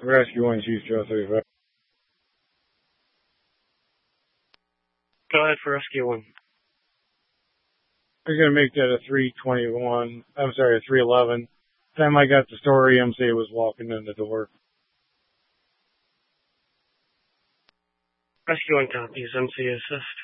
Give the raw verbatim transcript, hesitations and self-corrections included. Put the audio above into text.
Rescue one, Chief Joe thirty-five. Go ahead for Rescue one. We're going to make that a three twenty-one. I'm sorry, a three eleven. Time I got the story, M C A was walking in the door. Rescue one copies, M C A assist.